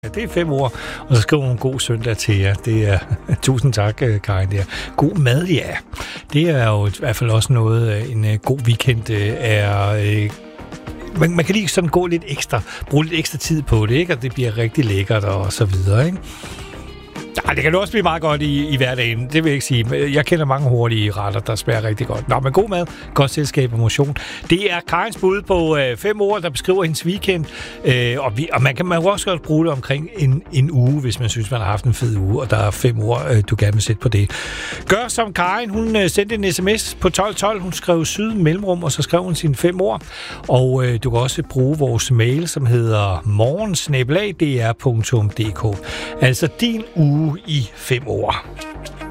Ja, det er 5 ord, og så skriver hun god søndag til jer. Det er, tusind tak, Karin. Der. God mad, ja. Det er jo i hvert fald også noget, en god weekend er... Man kan lige sådan gå lidt ekstra, bruge lidt ekstra tid på det, ikke? Og det bliver rigtig lækkert og så videre, ikke? Ja, det kan også blive meget godt i hverdagen, det vil jeg ikke sige. Jeg kender mange hurtige retter, der smager rigtig godt. Nå, men god mad, godt selskab og motion. Det er Karins bud på 5 ord, der beskriver hendes weekend. Og man kan også godt bruge det omkring en uge, hvis man synes, man har haft en fed uge, og der er 5 ord, du gerne vil sætte på det. Gør som Karin, hun sendte en sms på 1212. Hun skrev syd mellemrum, og så skrev hun sine 5 ord. Og du kan også bruge vores mail, som hedder morgen@dr.dk. Altså din uge i 5 ord.